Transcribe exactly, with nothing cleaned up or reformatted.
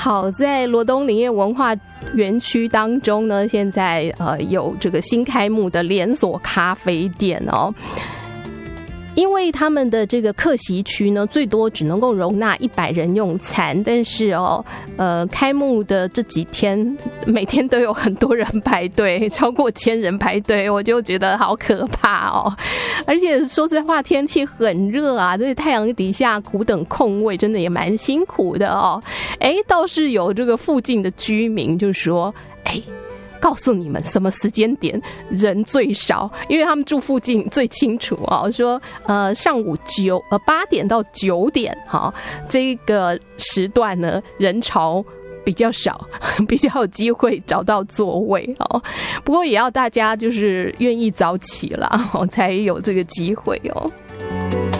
好，在罗东林业文化园区当中呢，现在呃有这个新开幕的连锁咖啡店哦。因为他们的这个客席区呢，最多只能够容纳一百人用餐，但是哦，呃，开幕的这几天，每天都有很多人排队，超过千人排队，我就觉得好可怕哦。而且说实话，天气很热啊，在太阳底下苦等空位，真的也蛮辛苦的哦。哎，倒是有这个附近的居民就说，哎，告诉你们什么时间点人最少，因为他们住附近最清楚啊。说呃上午九呃八点到九点哈，这个时段呢人潮比较少，比较有机会找到座位哦。不过也要大家就是愿意早起啦，才有这个机会哦。